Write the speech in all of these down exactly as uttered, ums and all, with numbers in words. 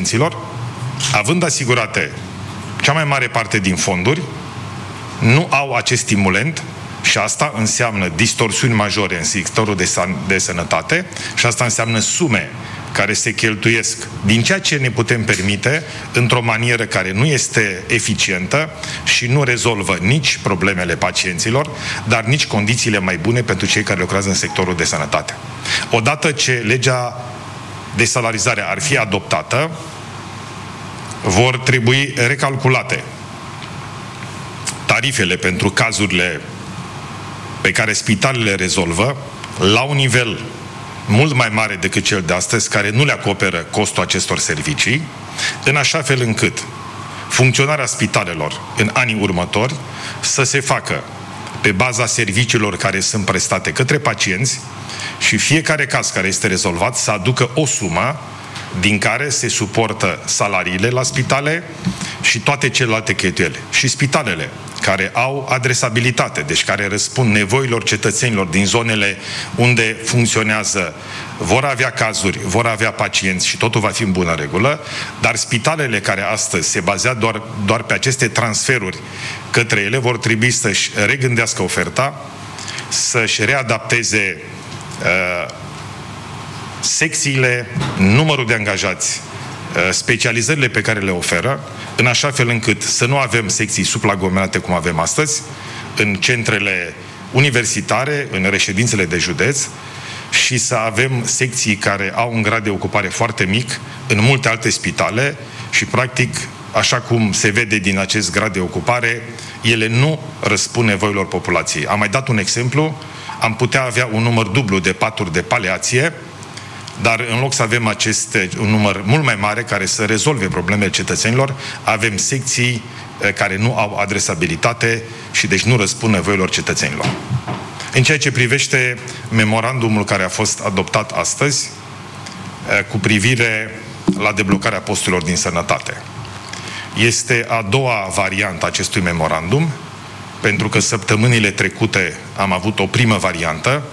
pacienților, având asigurate cea mai mare parte din fonduri, nu au acest stimulent și asta înseamnă distorsiuni majore în sectorul de, san- de sănătate și asta înseamnă sume care se cheltuiesc din ceea ce ne putem permite într-o manieră care nu este eficientă și nu rezolvă nici problemele pacienților, dar nici condițiile mai bune pentru cei care lucrează în sectorul de sănătate. Odată ce legea de salarizare ar fi adoptată, vor trebui recalculate tarifele pentru cazurile pe care spitalele rezolvă la un nivel mult mai mare decât cel de astăzi, care nu le acoperă costul acestor servicii, în așa fel încât funcționarea spitalelor în anii următori să se facă pe baza serviciilor care sunt prestate către pacienți și fiecare caz care este rezolvat să aducă o sumă din care se suportă salariile la spitale și toate celelalte cheltuieli. Și spitalele care au adresabilitate, deci care răspund nevoilor cetățenilor din zonele unde funcționează, vor avea cazuri, vor avea pacienți și totul va fi în bună regulă, dar spitalele care astăzi se bazează doar, doar pe aceste transferuri către ele vor trebui să-și regândească oferta, să-și readapteze uh, secțiile, numărul de angajați, specializările pe care le oferă, în așa fel încât să nu avem secții supraaglomerate cum avem astăzi, în centrele universitare, în reședințele de județ, și să avem secții care au un grad de ocupare foarte mic în multe alte spitale și, practic, așa cum se vede din acest grad de ocupare, ele nu răspund nevoilor populației. Am mai dat un exemplu, am putea avea un număr dublu de paturi de paliație, dar în loc să avem acest un număr mult mai mare care să rezolve problemele cetățenilor, avem secții care nu au adresabilitate și deci nu răspund nevoilor cetățenilor. În ceea ce privește memorandumul care a fost adoptat astăzi cu privire la deblocarea posturilor din sănătate, este a doua variantă a acestui memorandum, pentru că săptămânile trecute am avut o primă variantă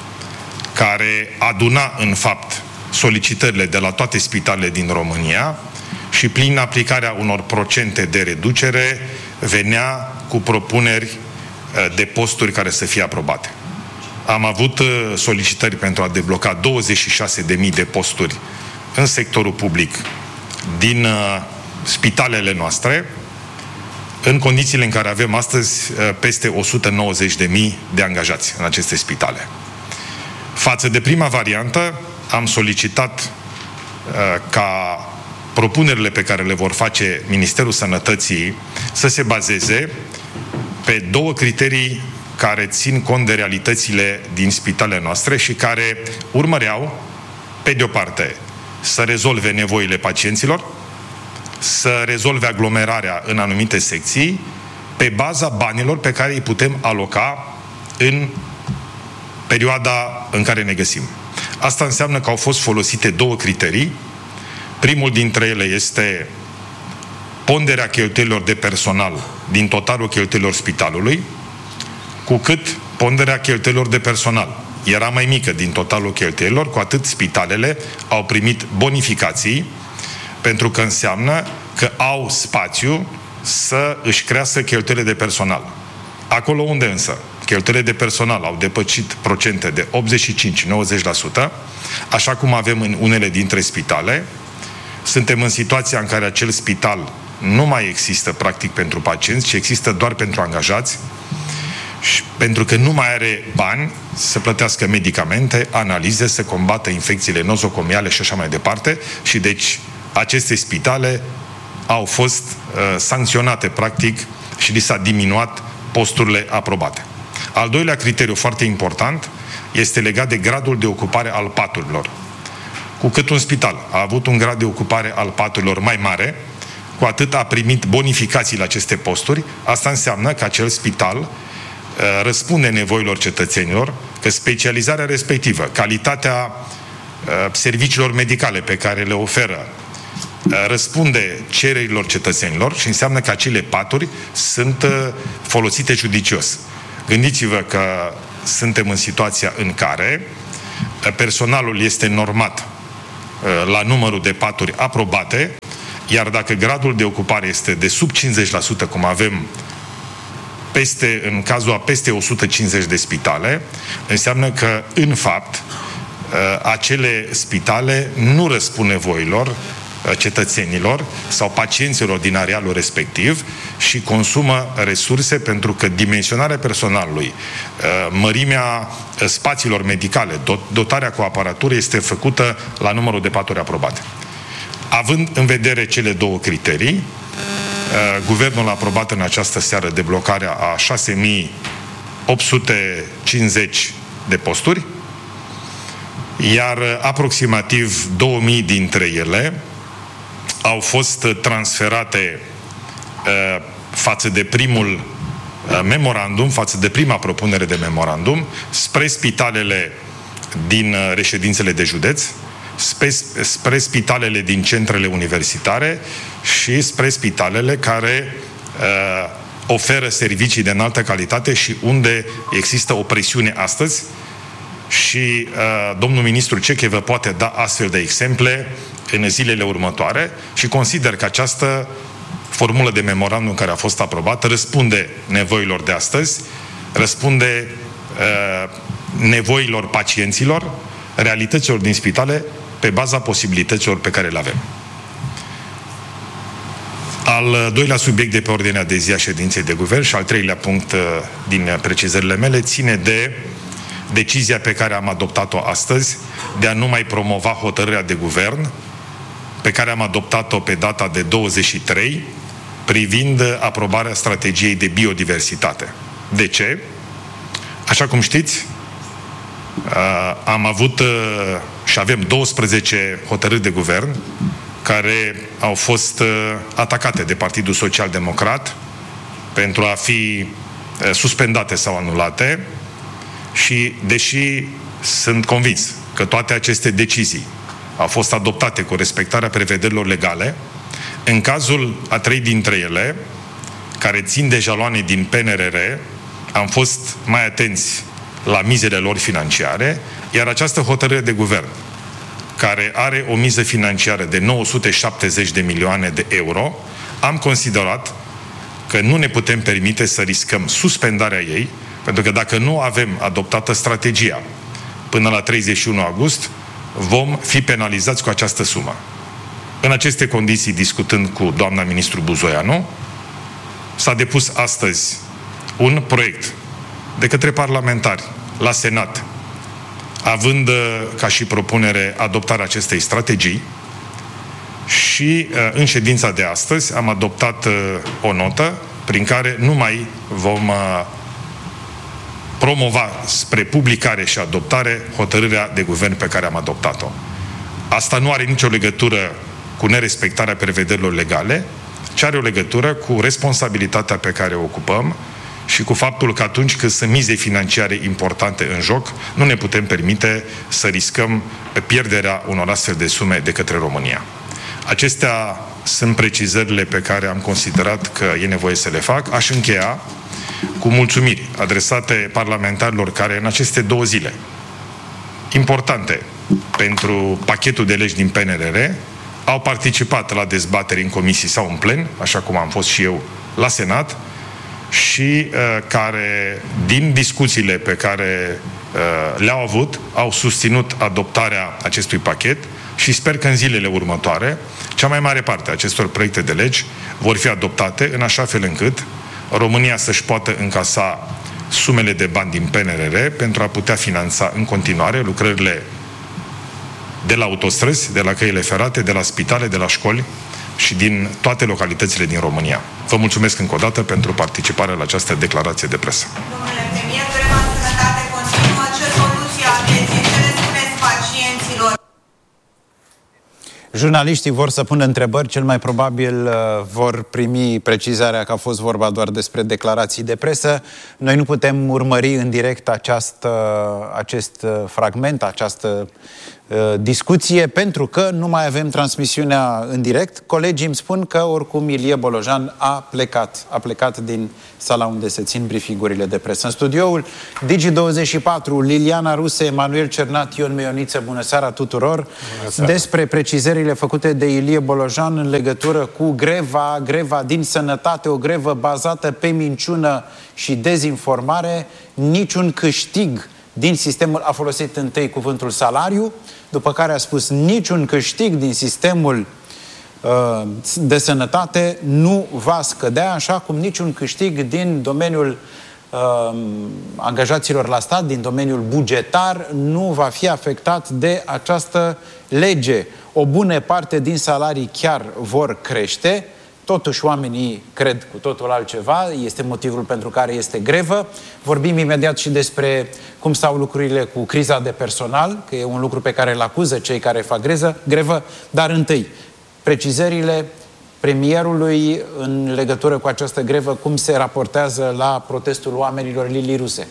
care aduna, în fapt, solicitările de la toate spitalele din România și, prin aplicarea unor procente de reducere, venea cu propuneri de posturi care să fie aprobate. Am avut solicitări pentru a debloca douăzeci și șase de mii de posturi în sectorul public din spitalele noastre, în condițiile în care avem astăzi peste o sută nouăzeci de mii de angajați în aceste spitale. Față de prima variantă, am solicitat uh, ca propunerile pe care le vor face Ministerul Sănătății să se bazeze pe două criterii care țin cont de realitățile din spitalele noastre și care urmăreau, pe de o parte, să rezolve nevoile pacienților, să rezolve aglomerarea în anumite secții, pe baza banilor pe care îi putem aloca în perioada în care ne găsim. Asta înseamnă că au fost folosite două criterii. Primul dintre ele este ponderea cheltuielilor de personal din totalul cheltuielilor spitalului, cu cât ponderea cheltuielilor de personal era mai mică din totalul cheltuielilor, cu atât spitalele au primit bonificații, pentru că înseamnă că au spațiu să își crească cheltuielile de personal. Acolo unde însă cheltuielile de personal au depășit procente de optzeci și cinci la nouăzeci la sută, așa cum avem în unele dintre spitale, suntem în situația în care acel spital nu mai există practic pentru pacienți, ci există doar pentru angajați, și pentru că nu mai are bani să plătească medicamente, analize, să combată infecțiile nozocomiale și așa mai departe, și deci aceste spitale au fost uh, sancționate practic și li s-a diminuat posturile aprobate. Al doilea criteriu foarte important este legat de gradul de ocupare al paturilor. Cu cât un spital a avut un grad de ocupare al paturilor mai mare, cu atât a primit bonificații la aceste posturi. Asta înseamnă că acel spital uh, răspunde nevoilor cetățenilor, că specializarea respectivă, calitatea uh, serviciilor medicale pe care le oferă, uh, răspunde cererilor cetățenilor și înseamnă că acele paturi sunt uh, folosite judicios. Gândiți-vă că suntem în situația în care personalul este normat la numărul de paturi aprobate, iar dacă gradul de ocupare este de sub cincizeci la sută, cum avem peste, în cazul a peste o sută cincizeci de spitale, înseamnă că, în fapt, acele spitale nu răspund nevoilor cetățenilor sau pacienților din arealul respectiv și consumă resurse, pentru că dimensionarea personalului, mărimea spațiilor medicale, dotarea cu aparatură este făcută la numărul de paturi aprobate. Având în vedere cele două criterii, Guvernul a aprobat în această seară deblocarea a șase mii opt sute cincizeci de posturi, iar aproximativ două mii dintre ele au fost transferate uh, față de primul uh, memorandum, față de prima propunere de memorandum, spre spitalele din uh, reședințele de județ, spre, spre spitalele din centrele universitare și spre spitalele care uh, oferă servicii de înaltă calitate și unde există o presiune astăzi. Și uh, domnul ministru Ceche vă poate da astfel de exemple în zilele următoare și consider că această formulă de memorandum care a fost aprobată răspunde nevoilor de astăzi, răspunde uh, nevoilor pacienților, realităților din spitale, pe baza posibilităților pe care le avem. Al doilea subiect de pe ordinea de zi a ședinței de guvern și al treilea punct uh, din precizările mele ține de decizia pe care am adoptat-o astăzi de a nu mai promova hotărârea de guvern pe care am adoptat-o pe data de douăzeci și trei privind aprobarea strategiei de biodiversitate. De ce? Așa cum știți, am avut și avem douăsprezece hotărâri de guvern care au fost atacate de Partidul Social Democrat pentru a fi suspendate sau anulate. Și, deși sunt convins că toate aceste decizii au fost adoptate cu respectarea prevederilor legale, în cazul a trei dintre ele, care țin de jaloane din P N R R, am fost mai atenți la mizele lor financiare, iar această hotărâre de guvern, care are o miză financiară de nouă sute șaptezeci de milioane de euro, am considerat că nu ne putem permite să riscăm suspendarea ei, pentru că dacă nu avem adoptată strategia până la treizeci și unu august, vom fi penalizați cu această sumă. În aceste condiții, discutând cu doamna ministru Buzoianu, s-a depus astăzi un proiect de către parlamentari la Senat, având ca și propunere adoptarea acestei strategii, și în ședința de astăzi am adoptat o notă prin care nu mai vom promova spre publicare și adoptare hotărârea de guvern pe care am adoptat-o. Asta nu are nicio legătură cu nerespectarea prevederilor legale, ci are o legătură cu responsabilitatea pe care o ocupăm și cu faptul că atunci când sunt mize financiare importante în joc, nu ne putem permite să riscăm pierderea unor astfel de sume de către România. Acestea sunt precizările pe care am considerat că e nevoie să le fac. Aș încheia cu mulțumiri adresate parlamentarilor care în aceste două zile importante pentru pachetul de legi din P N R R au participat la dezbateri în comisii sau în plen, așa cum am fost și eu la Senat, și uh, care, din discuțiile pe care uh, le-au avut, au susținut adoptarea acestui pachet și sper că în zilele următoare, cea mai mare parte a acestor proiecte de legi vor fi adoptate în așa fel încât România să-și poată încasa sumele de bani din P N R R pentru a putea finanța în continuare lucrările de la autostrăzi, de la căile ferate, de la spitale, de la școli și din toate localitățile din România. Vă mulțumesc încă o dată pentru participarea la această declarație de presă. Domnule premier, vrem sănătate continuă. Ce soluție aveți? Ce le spuneți pacienților? Jurnaliștii vor să pună întrebări, cel mai probabil vor primi precizarea că a fost vorba doar despre declarații de presă. Noi nu putem urmări în direct această, acest fragment, această discuție, pentru că nu mai avem transmisiunea în direct. Colegii îmi spun că oricum Ilie Bolojan a plecat, a plecat din sala unde se țin briefingurile de presă. În studioul Digi douăzeci și patru, Liliana Ruse, Emanuel Cernat, Ion Meioniță, bună seara tuturor! Bună seara. Despre precizările făcute de Ilie Bolojan în legătură cu greva, greva din sănătate, o grevă bazată pe minciună și dezinformare, niciun câștig din sistemul, a folosit întâi cuvântul salariu, după care a spus niciun câștig din sistemul uh, de sănătate nu va scădea, așa cum niciun câștig din domeniul uh, angajaților la stat, din domeniul bugetar, nu va fi afectat de această lege. O bună parte din salarii chiar vor crește. Totuși, oamenii cred cu totul altceva, este motivul pentru care este grevă. Vorbim imediat și despre cum stau lucrurile cu criza de personal, că e un lucru pe care îl acuză cei care fac greză, grevă, dar întâi, precizările premierului în legătură cu această grevă, cum se raportează la protestul oamenilor. Lili Ruse.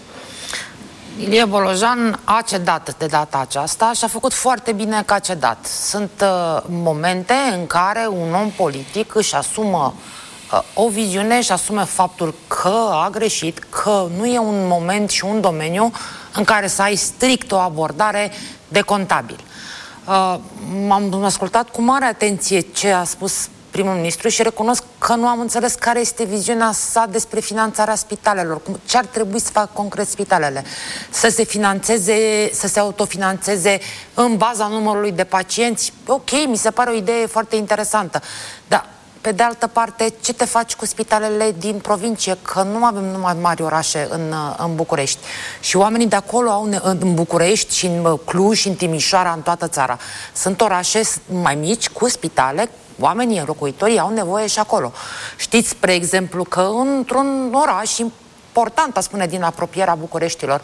Ilie Bolojan a cedat de data aceasta și a făcut foarte bine că a cedat. Sunt uh, momente în care un om politic își asumă uh, o viziune și asume faptul că a greșit, că nu e un moment și un domeniu în care să ai strict o abordare de contabil. Uh, am ascultat cu mare atenție ce a spus primul ministru și recunosc că nu am înțeles care este viziunea sa despre finanțarea spitalelor. Ce ar trebui să facă concret spitalele? Să se finanțeze, să se autofinanțeze în baza numărului de pacienți? Ok, mi se pare o idee foarte interesantă. Dar, pe de altă parte, ce te faci cu spitalele din provincie? Că nu avem numai mari orașe în, în București. Și oamenii de acolo au, în București și în Cluj și în Timișoara, în toată țara. Sunt orașe mai mici cu spitale. Oamenii, locuitorii au nevoie și acolo. Știți, spre exemplu, că într-un oraș important, a spune, din apropierea Bucureștilor,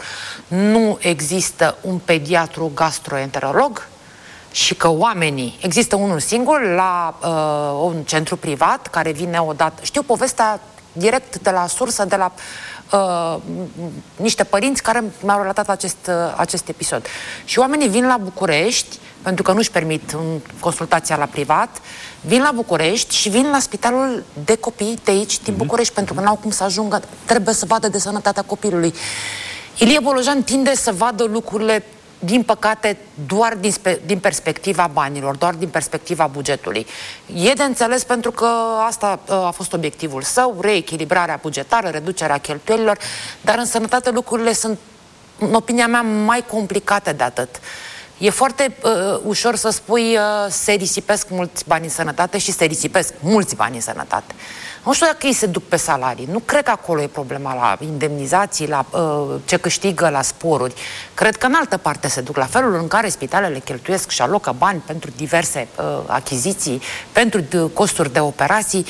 nu există un pediatru gastroenterolog și că oamenii, există unul singur la uh, un centru privat care vine odată. Știu povestea direct de la sursă, de la uh, niște părinți care mi-au relatat acest, uh, acest episod. Și oamenii vin la București, pentru că nu-și permit consultația la privat, vin la București și vin la spitalul de copii de aici, din București, pentru că n-au cum să ajungă, trebuie să vadă de sănătatea copilului. Ilie Bolojan tinde să vadă lucrurile, din păcate, doar din, din perspectiva banilor, doar din perspectiva bugetului. E de înțeles pentru că asta a fost obiectivul său, reechilibrarea bugetară, reducerea cheltuielilor, dar în sănătate lucrurile sunt, în opinia mea, mai complicate de atât. E foarte uh, ușor să spui uh, se risipesc mulți bani în sănătate și se risipesc mulți bani în sănătate. Nu știu dacă ei se duc pe salarii. Nu cred că acolo e problema, la indemnizații, la uh, ce câștigă, la sporuri. Cred că în altă parte se duc, la felul în care spitalele cheltuiesc și alocă bani pentru diverse uh, achiziții, pentru uh, costuri de operații.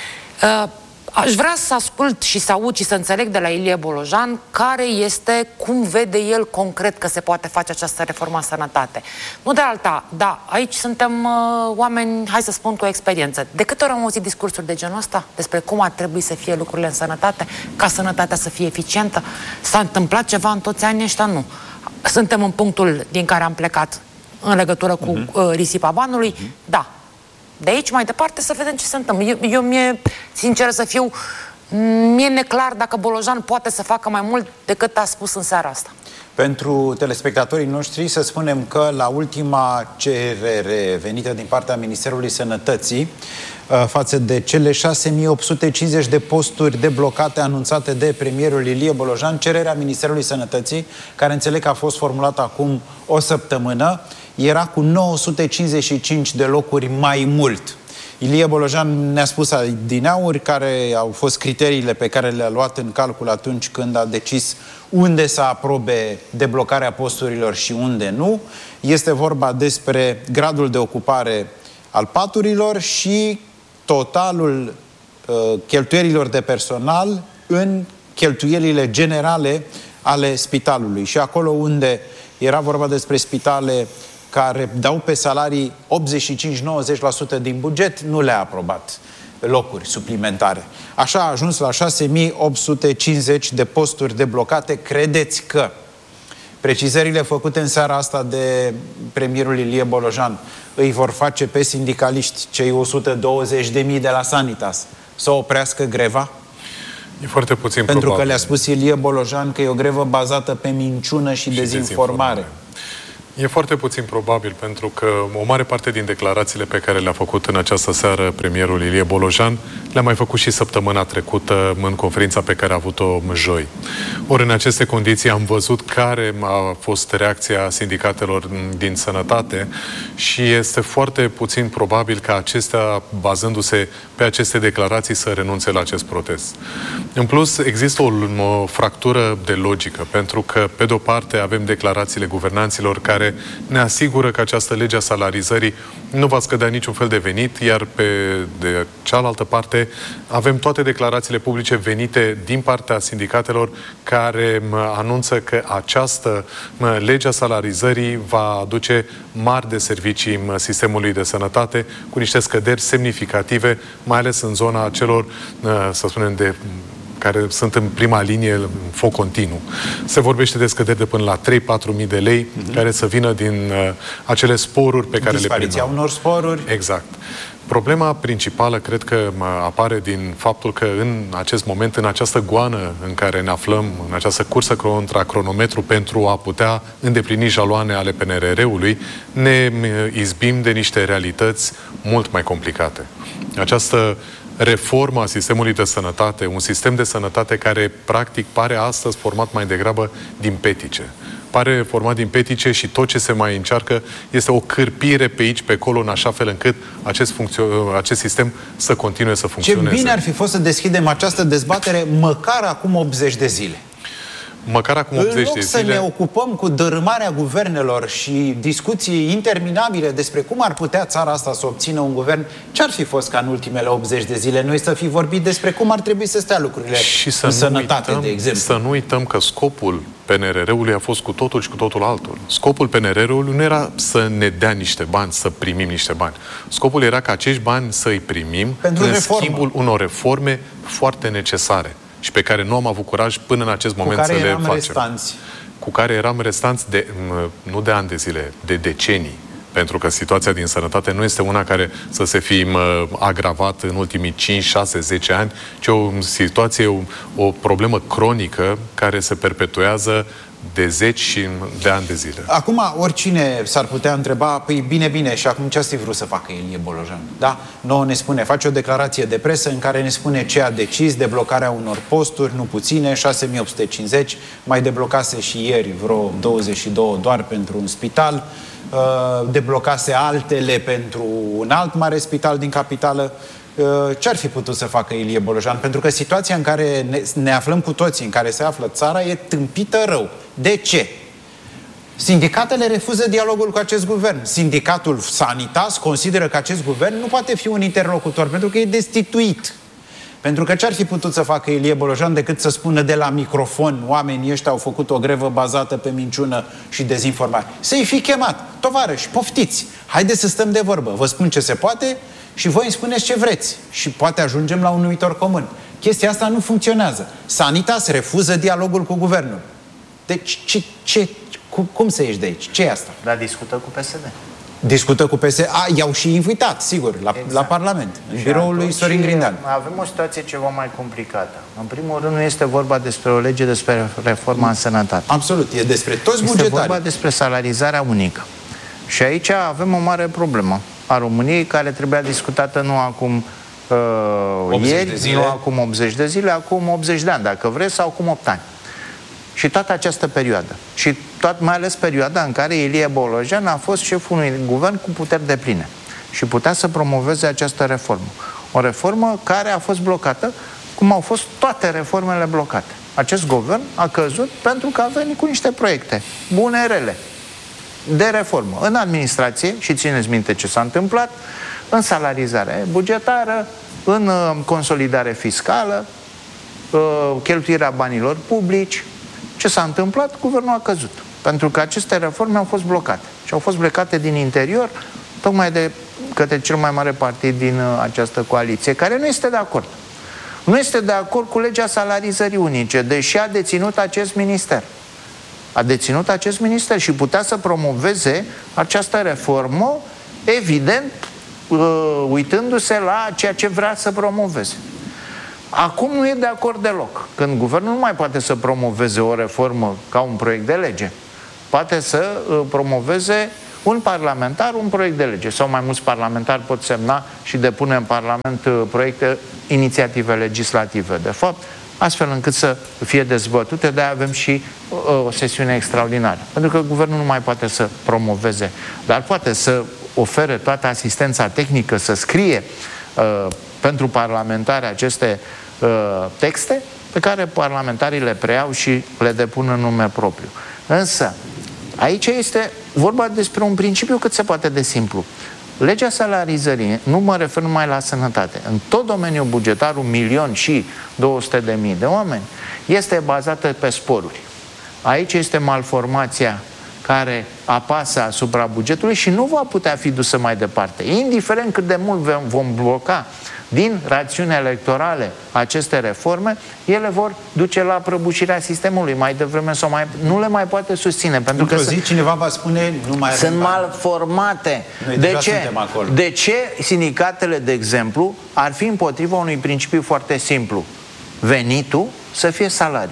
Uh, Aș vrea să ascult și să aud și să înțeleg de la Ilie Bolojan care este, cum vede el concret că se poate face această reformă în sănătate. Nu de alta, da, aici suntem uh, oameni, hai să spun, cu experiență. De câte ori am auzit discursuri de genul ăsta despre cum ar trebui să fie lucrurile în sănătate, ca sănătatea să fie eficientă? S-a întâmplat ceva în toți anii ăștia? Nu. Suntem în punctul din care am plecat în legătură cu uh-huh. uh, risipa banului? Uh-huh. Da. De aici mai departe să vedem ce se întâmplă. Eu, eu mi-e, sincer să fiu, mi-e neclar dacă Bolojan poate să facă mai mult decât a spus în seara asta. Pentru telespectatorii noștri să spunem că la ultima cerere venită din partea Ministerului Sănătății față de cele șase mii opt sute cincizeci de posturi deblocate anunțate de premierul Ilie Bolojan, cererea Ministerului Sănătății, care înțeleg că a fost formulată acum o săptămână, era cu nouă sute cincizeci și cinci de locuri mai mult. Ilie Bolojan ne-a spus adineauri care au fost criteriile pe care le-a luat în calcul atunci când a decis unde să aprobe deblocarea posturilor și unde nu. Este vorba despre gradul de ocupare al paturilor și totalul uh, cheltuielilor de personal în cheltuielile generale ale spitalului. Și acolo unde era vorba despre spitale care dau pe salarii optzeci și cinci la nouăzeci la sută din buget, nu le-a aprobat locuri suplimentare. Așa a ajuns la șase mii opt sute cincizeci de posturi deblocate. Credeți că Precizările făcute în seara asta de premierul Ilie Bolojan îi vor face pe sindicaliști, cei o sută douăzeci de mii de la Sanitas, să oprească greva? E foarte puțin Pentru probabil. că le-a spus Ilie Bolojan că e o grevă bazată pe minciună și, și dezinformare. dezinformare. E foarte puțin probabil, pentru că o mare parte din declarațiile pe care le-a făcut în această seară premierul Ilie Bolojan le-a mai făcut și săptămâna trecută în conferința pe care a avut-o joi. Ori în aceste condiții am văzut care a fost reacția sindicatelor din sănătate și este foarte puțin probabil ca acestea, bazându-se pe aceste declarații, să renunțe la acest protest. În plus, există o, o fractură de logică, pentru că, pe de-o parte, avem declarațiile guvernanților care ne asigură că această lege a salarizării nu va scădea niciun fel de venit, iar pe de cealaltă parte avem toate declarațiile publice venite din partea sindicatelor care anunță că această lege a salarizării va aduce mari de servicii sistemului de sănătate cu niște scăderi semnificative, mai ales în zona celor, să spunem, de care sunt în prima linie în foc continuu. Se vorbește de scăderi de până la trei-patru mii de lei, uh-huh. care să vină din uh, acele sporuri pe care le primim. Dispariția unor sporuri. Exact. Problema principală, cred că apare din faptul că în acest moment, în această goană în care ne aflăm, în această cursă contra cronometru pentru a putea îndeplini jaloane ale P N R R-ului, ne izbim de niște realități mult mai complicate. Această reforma sistemului de sănătate, un sistem de sănătate care practic pare astăzi format mai degrabă din petice. Pare format din petice și tot ce se mai încearcă este o cârpire pe aici, pe acolo, în așa fel încât acest, acest sistem să continue să funcționeze. Ce bine ar fi fost să deschidem această dezbatere măcar acum optzeci de zile. Măcar acum optzeci de zile. În loc să ne ocupăm cu dărâmarea guvernelor și discuții interminabile despre cum ar putea țara asta să obțină un guvern, ce-ar fi fost ca în ultimele optzeci de zile noi să fi vorbit despre cum ar trebui să stea lucrurile și să în nu sănătate, uităm, de exemplu? Să nu uităm că scopul P N R R-ului a fost cu totul și cu totul altul. Scopul P N R R-ului nu era să ne dea niște bani, să primim niște bani. Scopul era ca acești bani să-i primim pentru în reformă. schimbul unor reforme foarte necesare și pe care nu am avut curaj până în acest moment să le facem. Restanți. Cu care eram restanți de, nu de ani de zile, de decenii. Pentru că situația din sănătate nu este una care să se fi agravat în ultimii cinci, șase, zece ani, ci o situație, o, o problemă cronică care se perpetuează de zeci și de ani de zile. Acum, oricine s-ar putea întreba, păi bine, bine, și acum ce ați fi vrut să facă Ilie Bolojan? Da? Nouă ne spune, face o declarație de presă în care ne spune ce a decis, deblocarea unor posturi, nu puține, șase mii opt sute cincizeci, mai deblocase și ieri vreo douăzeci și două doar pentru un spital, deblocase altele pentru un alt mare spital din capitală. Ce ar fi putut să facă Ilie Bolojan? Pentru că situația în care ne, ne aflăm cu toții, în care se află țara, e tâmpită rău. De ce? Sindicatele refuză dialogul cu acest guvern. Sindicatul Sanitas consideră că acest guvern nu poate fi un interlocutor, pentru că e destituit. Pentru că ce ar fi putut să facă Ilie Bolojan decât să spună de la microfon, oamenii ăștia au făcut o grevă bazată pe minciună și dezinformare? Să-i fi chemat. Tovarăși, poftiți, haideți să stăm de vorbă. Vă spun ce se poate și voi îmi spuneți ce vreți. Și poate ajungem la un numitor comun. Chestia asta nu funcționează. Sanitas refuză dialogul cu guvernul. Deci, ce, ce, cum, cum să ieși de aici? Ce e asta? Dar discută cu P S D. Discută cu P S D. A, i-au și invitat, sigur, la, exact. la Parlament, în și biroul lui Sorin Grindeanu. Avem o situație ceva mai complicată. În primul rând, nu este vorba despre o lege despre reforma în sănătate. Absolut, e despre toți este bugetarii. Este vorba despre salarizarea unică. Și aici avem o mare problemă a României, care trebuia discutată nu acum uh, ieri, nu acum optzeci de zile, acum optzeci de ani, dacă vreți, sau acum opt ani. Și toată această perioadă. Și tot, mai ales perioada în care Ilie Bolojan a fost șeful unui guvern cu puteri depline. Și putea să promoveze această reformă. O reformă care a fost blocată, cum au fost toate reformele blocate. Acest guvern a căzut pentru că a venit cu niște proiecte bune, rele, de reformă. În administrație, și țineți minte ce s-a întâmplat, în salarizare bugetară, în uh, consolidare fiscală, uh, cheltuirea banilor publici. Ce s-a întâmplat? Guvernul a căzut. Pentru că aceste reforme au fost blocate. Și au fost blocate din interior, tocmai de către cel mai mare partid din uh, această coaliție, care nu este de acord. Nu este de acord cu legea salarizării unice, deși a deținut acest minister. A deținut acest minister și putea să promoveze această reformă, evident, uitându-se la ceea ce vrea să promoveze. Acum nu e de acord deloc. Când guvernul nu mai poate să promoveze o reformă ca un proiect de lege, poate să promoveze un parlamentar un proiect de lege, sau mai mulți parlamentari pot semna și depune în Parlament proiecte, inițiative legislative, de fapt, astfel încât să fie dezbătute. De-aia avem și uh, o sesiune extraordinară. Pentru că guvernul nu mai poate să promoveze, dar poate să ofere toată asistența tehnică, să scrie uh, pentru parlamentari aceste uh, texte pe care parlamentarii le preiau și le depun în nume propriu. Însă, aici este vorba despre un principiu cât se poate de simplu. Legea salarizării, nu mă refer numai la sănătate, în tot domeniul bugetar, un milion și două sute de mii de oameni, este bazată pe sporuri. Aici este malformația care apasă asupra bugetului și nu va putea fi dusă mai departe. Indiferent cât de mult vom bloca din rațiuni electorale aceste reforme, ele vor duce la prăbușirea sistemului mai devreme sau mai... Nu le mai poate susține. Pentru Într-o că zi cineva va spune nu mai sunt malformate. De ce? De ce sindicatele, de exemplu, ar fi împotriva unui principiu foarte simplu? Venitul să fie salariu.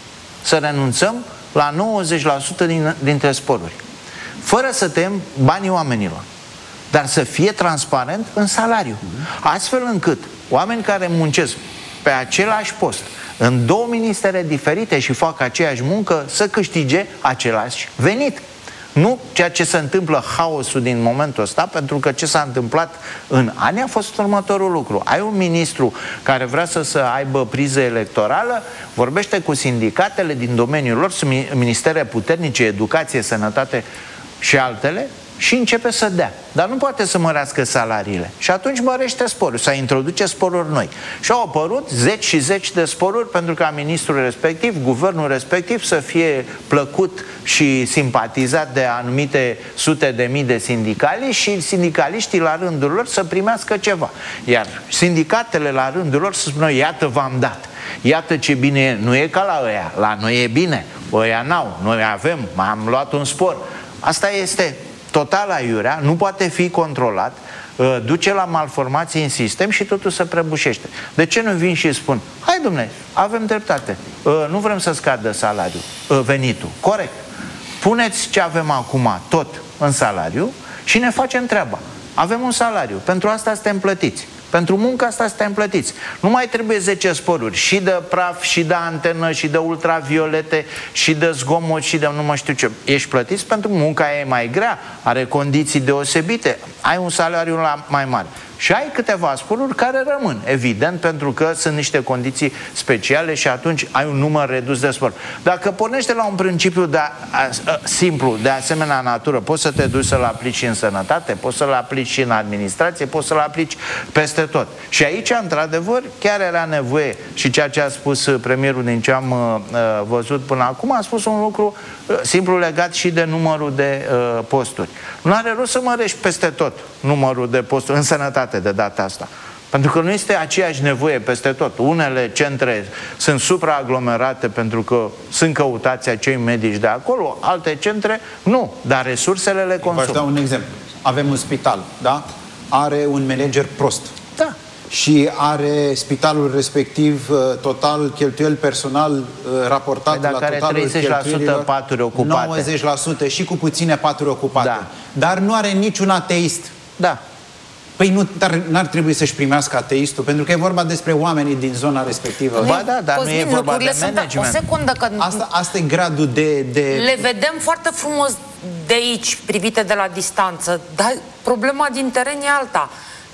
Să renunțăm la nouăzeci la sută din, dintre sporuri. Fără să tăiem banii oamenilor. Dar să fie transparent în salariu. Astfel încât oameni care muncesc pe același post în două ministere diferite și fac aceeași muncă să câștige același venit. Nu ceea ce se întâmplă, haosul din momentul ăsta, pentru că ce s-a întâmplat în ani a fost următorul lucru. Ai un ministru care vrea să, să aibă priză electorală, vorbește cu sindicatele din domeniul lor, sunt ministere puternice, educație, sănătate și altele, și începe să dea. Dar nu poate să mărească salariile. Și atunci mărește sporuri, să introduce sporuri noi. Și au apărut zeci și zeci de sporuri pentru ca ministrul respectiv, guvernul respectiv să fie plăcut și simpatizat de anumite sute de mii de sindicaliști și sindicaliștii la rândul lor să primească ceva. Iar sindicatele la rândul lor să spună, iată v-am dat. Iată ce bine e. Nu e ca la ăia. La noi e bine. Ăia n-au. Noi avem. Am luat un spor. Asta este total aiurea, nu poate fi controlat, duce la malformații în sistem și totul se prăbușește. De ce nu vin și spun, hai dom'le, avem dreptate, nu vrem să scadă salariul, venitul, corect, puneți ce avem acum tot în salariu și ne facem treaba. Avem un salariu, pentru asta suntem plătiți. Pentru munca asta suntem plătiți. Nu mai trebuie zece sporuri, și de praf, și de antenă, și de ultraviolete, și de zgomot, și de nu mă știu ce. Ești plătiți pentru munca e mai grea, are condiții deosebite, ai un salariu la mai mare. Și ai câteva sporuri care rămân, evident, pentru că sunt niște condiții speciale și atunci ai un număr redus de sporuri. Dacă pornește la un principiu de a, a, a, simplu, de asemenea natură, poți să te duci să-l aplici și în sănătate, poți să-l aplici și în administrație, poți să-l aplici peste tot. Și aici, într-adevăr, chiar era nevoie și ceea ce a spus premierul din ce am uh, văzut până acum, a spus un lucru uh, simplu legat și de numărul de uh, posturi. Nu are rost să mărești peste tot numărul de posturi în sănătate de data asta. Pentru că nu este aceeași nevoie peste tot. Unele centre sunt supraaglomerate pentru că sunt căutați acei medici de acolo, alte centre nu, dar resursele le consumă. V-aș da un exemplu. Avem un spital, da? Are un manager prost. Da. Și are spitalul respectiv total cheltuieli personal raportat păi la totalul treizeci la sută paturi ocupate. nouăzeci la sută și cu puține paturi ocupate. Da. Dar nu are niciun ateist. Da. Păi nu, dar n-ar trebui să-și primească ateistul, pentru că e vorba despre oamenii din zona respectivă. Ba da, dar Cosmin, nu e vorba de management. O secundă, că asta, asta e gradul de, de... Le vedem foarte frumos de aici, privite de la distanță, dar problema din teren e alta.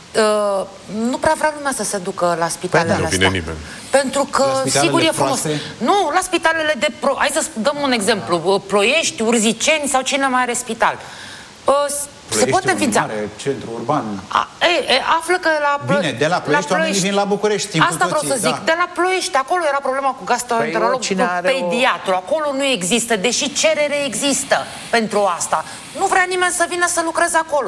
Uh, nu prea vrea lumea să se ducă la spitalele păi da, astea. Nu vine nimeni. Pentru că, sigur, e frumos. Proaste? Nu, la spitalele de... Pro... Hai să dăm un exemplu. Ploiești, Urziceni sau cine mai are spital. Uh, se poate înființa. Mare centru urban. A, e, e, află că la Ploiești... Bine, de la Ploiești, la oamenii vin la București. Asta vreau să zic. Da. De la Ploiești, acolo era problema cu gastroenterolog, păi, cu pediatru. O... Acolo nu există, deși cerere există pentru asta. Nu vrea nimeni să vină să lucreze acolo.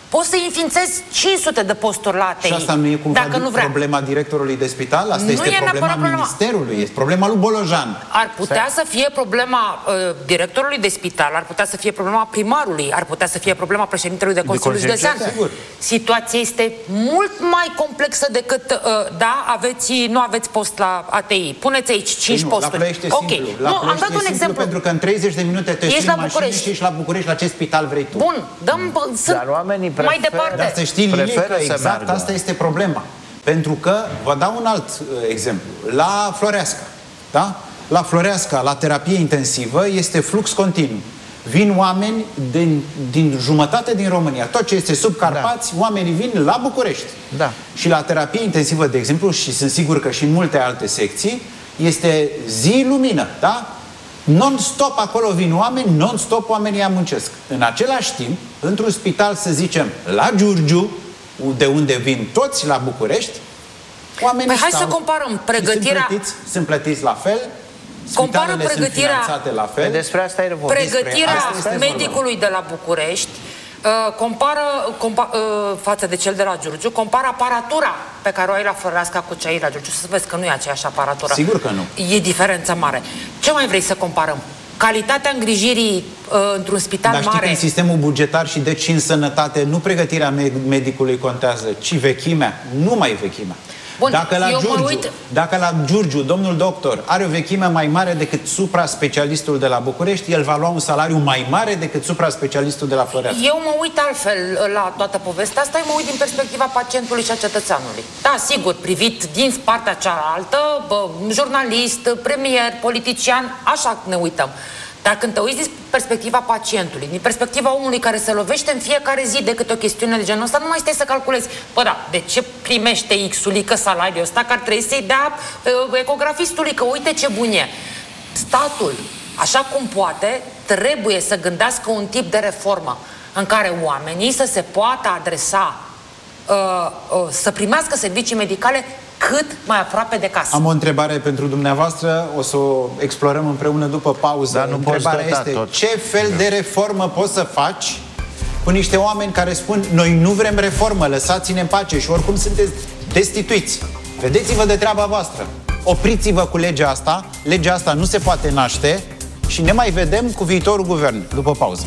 Poți să înființezi cinci sute de posturi la A T I. Și asta nu e cumva dacă nu vrea. problema directorului de spital? Asta Nu este e problema neapărat ministerului, este problema lui Bolojan. Ar putea să fie problema uh, directorului de spital, ar putea să fie problema primarului, ar putea să fie problema președintelui de Consiliul Județean. Situația este mult mai complexă decât, uh, da, aveți, nu aveți post la A T I. Puneți aici cinci nu, posturi. La Ploiești e okay. simplu. La nu, am dat un exemplu. Pentru că în treizeci de minute te ești sui la în mașină București și ești la București, la ce spital vrei tu. Bun, dăm, sunt Dar oamenii prefer, mai departe. Dar să știi, Lilie, că exact meargă. asta este problema. Pentru că, vă dau un alt uh, exemplu. La Floreasca, da? La Floreasca, la terapie intensivă, este flux continuu. Vin oameni din, din jumătate din România. Tot ce este sub Carpați, da. Oamenii vin la București. Da. Și la terapie intensivă, de exemplu, și sunt sigur că și în multe alte secții, este zi lumină, da? Non-stop acolo vin oameni, non-stop oamenii muncesc. În același timp, într-un spital, să zicem, la Giurgiu, de unde vin toți la București, oamenii păi hai stau, să comparăm pregătirea... Sunt plătiți, sunt plătiți la fel, compară spitalele pregătirea, sunt finanțate la fel. Despre asta e vorba. Pregătirea asta medicului de la București uh, compară, compa, uh, față de cel de la Giurgiu, compară aparatura pe care o ai la Floreasca cu cea ai la Giurgiu. Să vezi că nu e aceeași aparatură. Sigur că nu. E diferența mare. Ce mai vrei să comparăm? Calitatea îngrijirii uh, într-un spital Dar știi mare... că în sistemul bugetar și deci în sănătate nu pregătirea medicului contează, ci vechimea, numai vechimea. Bun, dacă, la eu Giurgiu, mă uit... dacă la Giurgiu, domnul doctor, are o vechime mai mare decât supra-specialistul de la București, el va lua un salariu mai mare decât supra-specialistul de la Floreasca. Eu mă uit altfel la toată povestea asta, eu mă uit din perspectiva pacientului și a cetățeanului. Da, sigur, privit din partea cealaltă, bă, jurnalist, premier, politician, așa ne uităm. Dar când te uiți din perspectiva pacientului, din perspectiva omului care se lovește în fiecare zi de câte o chestiune de genul ăsta, nu mai stai să calculezi. Bă, da, de ce primește X-ulică salariul ăsta, că ar trebui să-i dea uh, ecografistului, că uite ce bun e. Statul, așa cum poate, trebuie să gândească un tip de reformă în care oamenii să se poată adresa, uh, uh, să primească servicii medicale cât mai aproape de casă. Am o întrebare pentru dumneavoastră, o să o explorăm împreună după pauză. Dar nu Întrebarea poți este, tot. ce fel de reformă poți să faci cu niște oameni care spun, noi nu vrem reformă, lăsați-ne în pace și oricum sunteți destituiți. Vedeți-vă de treaba voastră. Opriți-vă cu legea asta, legea asta nu se poate naște și ne mai vedem cu viitorul guvern, după pauză.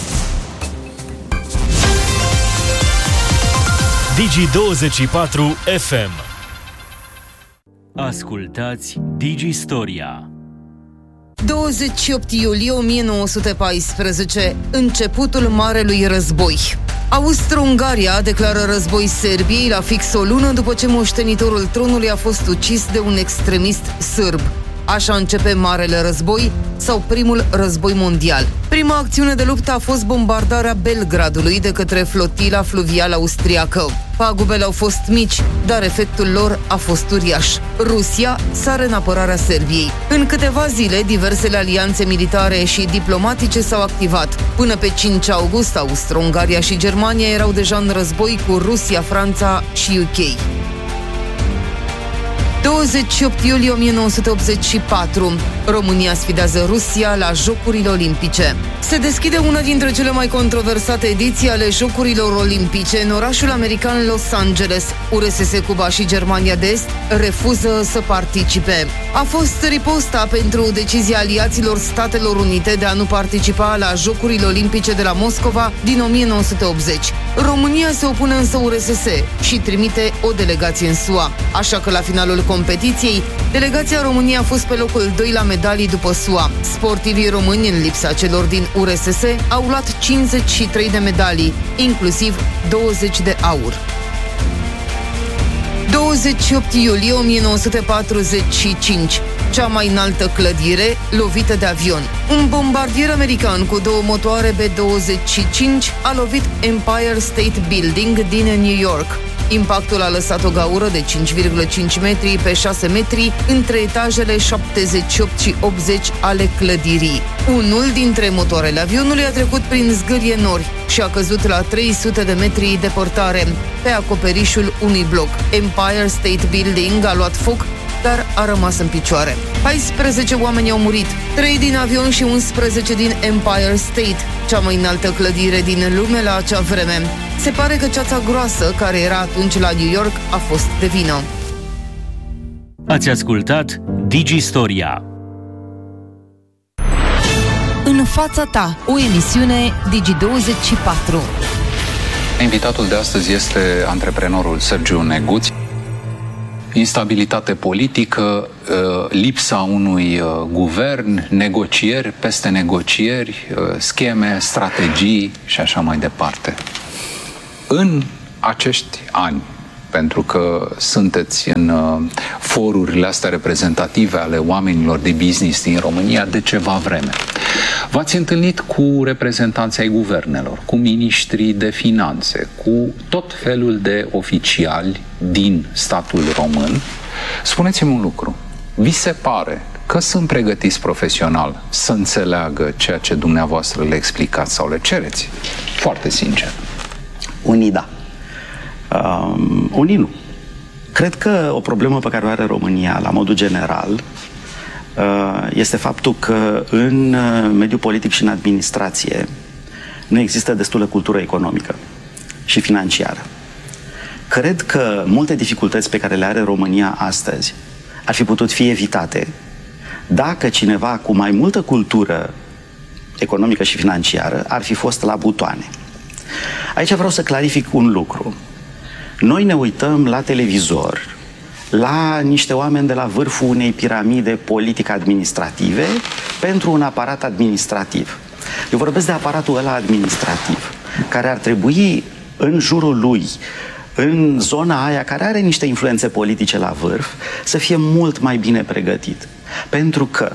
Digi douăzeci și patru F M. Ascultați Digistoria. douăzeci și opt iulie o mie nouă sute paisprezece, începutul Marelui Război. Austro-Ungaria declară război Serbiei la fix o lună după ce moștenitorul tronului a fost ucis de un extremist sârb. Așa începe Marele Război sau Primul Război Mondial. Prima acțiune de luptă a fost bombardarea Belgradului de către flotila fluvială austriacă. Pagubele au fost mici, dar efectul lor a fost uriaș. Rusia sare în apărarea Serbiei. În câteva zile, diversele alianțe militare și diplomatice s-au activat. Până pe cinci august, Austro-Ungaria și Germania erau deja în război cu Rusia, Franța și U K. douăzeci și opt iulie o mie nouă sute optzeci și patru. România sfidează Rusia la Jocurile Olimpice. Se deschide una dintre cele mai controversate ediții ale Jocurilor Olimpice în orașul american Los Angeles. U R S S Cuba și Germania de Est refuză să participe. A fost riposta pentru decizia aliaților Statelor Unite de a nu participa la Jocurile Olimpice de la Moscova din o mie nouă sute optzeci. România se opune însă U R S S și trimite o delegație în S U A. Așa că la finalul competiției, delegația României a fost pe locul doi la medalii după S U A. Sportivii români, în lipsa celor din U R S S, au luat cincizeci și trei de medalii, inclusiv douăzeci de aur. douăzeci și opt iulie o mie nouă sute patruzeci și cinci. Cea mai înaltă clădire lovită de avion. Un bombardier american cu două motoare B douăzeci și cinci a lovit Empire State Building din New York. Impactul a lăsat o gaură de cinci virgulă cinci metri pe șase metri între etajele șaptezeci și opt și optzeci ale clădirii. Unul dintre motoarele avionului a trecut prin zgârie nori și a căzut la trei sute de metri departare, pe acoperișul unui bloc. Empire State Building a luat foc, dar a rămas în picioare. paisprezece oameni au murit, trei din avion și unsprezece din Empire State, cea mai înaltă clădire din lume la acea vreme. Se pare că ceața groasă, care era atunci la New York, a fost de vină. Ați ascultat DigiStoria. În fața ta, o emisiune Digi douăzeci și patru. Invitatul de astăzi este antreprenorul Sergiu Neguț. Instabilitate politică, lipsa unui guvern, negocieri peste negocieri, scheme, strategii și așa mai departe. În acești ani, pentru că sunteți în forurile astea reprezentative ale oamenilor de business din România de ceva vreme, v-ați întâlnit cu reprezentanții ai guvernelor, cu miniștrii de finanțe, cu tot felul de oficiali din statul român. Spuneți-mi un lucru. Vi se pare că sunt pregătiți profesional să înțeleagă ceea ce dumneavoastră le explicați sau le cereți? Foarte sincer. Unii da. Um, unii nu. Cred că o problemă pe care o are România la modul general este faptul că în mediul politic și în administrație nu există destulă cultură economică și financiară. Cred că multe dificultăți pe care le are România astăzi ar fi putut fi evitate dacă cineva cu mai multă cultură economică și financiară ar fi fost la butoane. Aici vreau să clarific un lucru. Noi ne uităm la televizor la niște oameni de la vârful unei piramide politic-administrative pentru un aparat administrativ. Eu vorbesc de aparatul ăla administrativ, care ar trebui în jurul lui, în zona aia care are niște influențe politice la vârf, să fie mult mai bine pregătit. Pentru că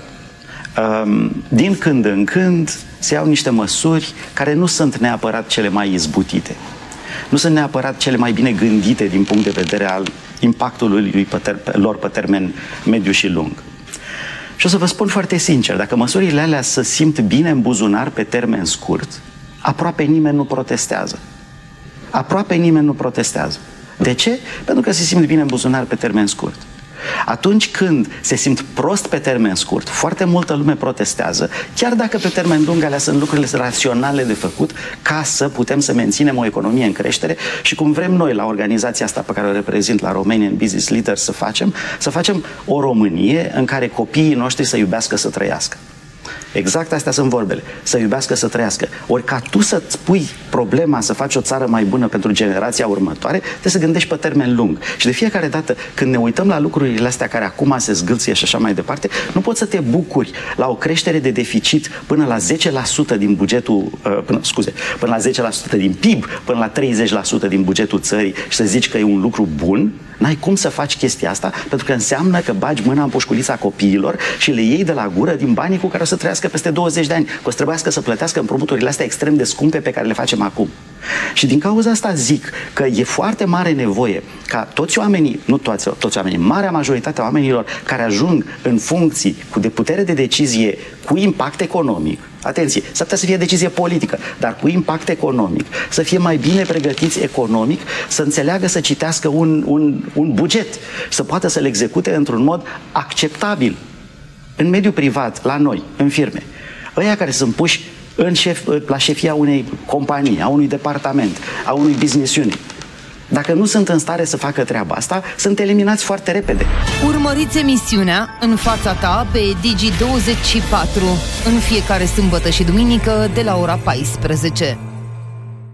din când în când se iau niște măsuri care nu sunt neapărat cele mai izbutite. Nu sunt neapărat cele mai bine gândite din punct de vedere al impactului lui pe ter- lor pe termen mediu și lung. Și o să vă spun foarte sincer, dacă măsurile alea se simt bine în buzunar pe termen scurt, aproape nimeni nu protestează. Aproape nimeni nu protestează. De ce? Pentru că se simt bine în buzunar pe termen scurt. Atunci când se simt prost pe termen scurt, foarte multă lume protestează, chiar dacă pe termen lung alea sunt lucrurile raționale de făcut ca să putem să menținem o economie în creștere și cum vrem noi la organizația asta pe care o reprezint, la Romanian Business Leaders, să facem, să facem o Românie în care copiii noștri să iubească să trăiască. Exact astea sunt vorbele. Să iubească, să trăiască. Ori ca tu să-ți pui problema să faci o țară mai bună pentru generația următoare, trebuie să gândești pe termen lung. Și de fiecare dată când ne uităm la lucrurile astea care acum se zgâlție și așa mai departe, nu poți să te bucuri la o creștere de deficit până la zece la sută din bugetul, uh, până, scuze, până la zece la sută din P I B, până la treizeci la sută din bugetul țării și să zici că e un lucru bun. N-ai cum să faci chestia asta, pentru că înseamnă că bagi mâna în pușculița copiilor și le iei de la gură din banii cu care o să trăiască peste douăzeci de ani, că o să trebuiască să plătească împrumuturile astea extrem de scumpe pe care le facem acum. Și din cauza asta zic că e foarte mare nevoie ca toți oamenii, nu toți, toți oamenii, marea majoritate a oamenilor care ajung în funcții cu de putere de decizie cu impact economic, atenție, s-ar putea să fie decizie politică, dar cu impact economic, să fie mai bine pregătiți economic, să înțeleagă să citească un, un, un buget, să poată să-l execute într-un mod acceptabil. În mediul privat, la noi, în firme, ăia care sunt puși în șef, la șefia unei companii, a unui departament, a unui business unit, dacă nu sunt în stare să facă treaba asta, sunt eliminați foarte repede. Urmăriți emisiunea În fața ta pe Digi douăzeci și patru în fiecare sâmbătă și duminică de la ora paisprezece.